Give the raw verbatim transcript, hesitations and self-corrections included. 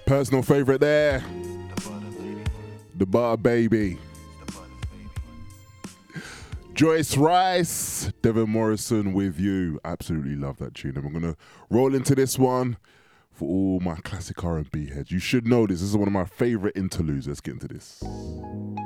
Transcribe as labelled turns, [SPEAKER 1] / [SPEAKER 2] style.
[SPEAKER 1] Personal favourite there. The Butter Baby. Joyce Rice, Devin Morrison with you. Absolutely love that tune. And we're going to roll into this one for all my classic R and B heads. You should know this. This is one of my favourite interludes. Let's get into this.